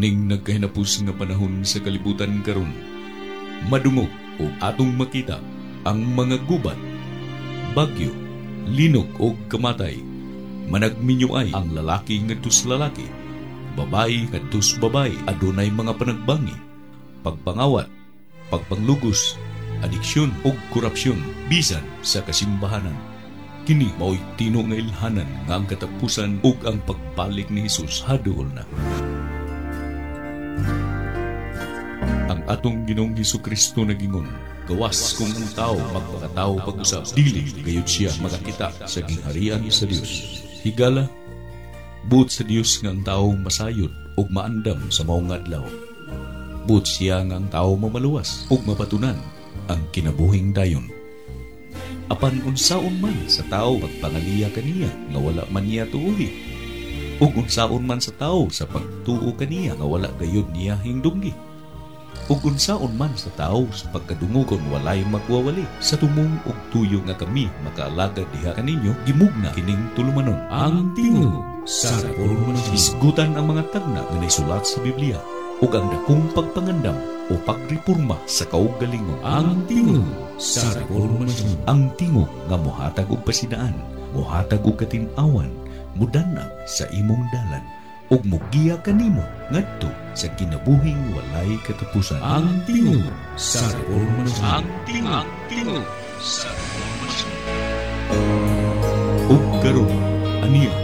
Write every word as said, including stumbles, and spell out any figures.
Ning nagkahinapos nga panahon sa kalibutan karon, madungog o atong makita ang mga gubat, bagyo, linog o kamatay. Managminyo ay ang lalaki ngadtos lalaki, babae ngadtos babae, adunay mga panagbangi, pagpangawat, pagpanglugos, adiksyon o korupsyon bisan sa kasimbahanan. Kini mao'y tino nga ilhanan nga ang katapusan ug ang pagbalik ni Hesus haduol na. Ang atong Ginoong Hesukristo nagingon, gawas kung ang tao magpakatao pag-usap, dili gayud siya makakita sa gingharian sa Dios. Higala, buot sa Dios nga ang tao masayod ug maandam sa maong adlaw. Buot siya nga ang tao mamaluwas ug mapatunan ang kinabuhing dayon. Apan unsaon man sa tao pagpangaliya kaniya nga wala man niya tuuhi, ug unsaon man sa tao sa pagtuo kaniya nga wala gayud niya hingdunggi, ug unsaon man sa tao sa pagkadungo kon walay magwawali. Sa tumong ug tuyo nga kami makaalagad diha kaninyo, gimugna kining tulumanon ang tingog sa reforma. Isgutan ang mga tagna nga naisulat sa Biblia ug ang dakong pagpangandam o pagreporma sa kaugalingon. Ang tingog sa reforma. Ang tingog nga mohatag og pasidaan, mohatag og katin-awan, mudanag sa imong dalan ug mugiya kanimo ngadto sa kinabuhing walay katapusan. Ang tingog sa reforma. Ang tingog, tingog sa reforma. Ug karon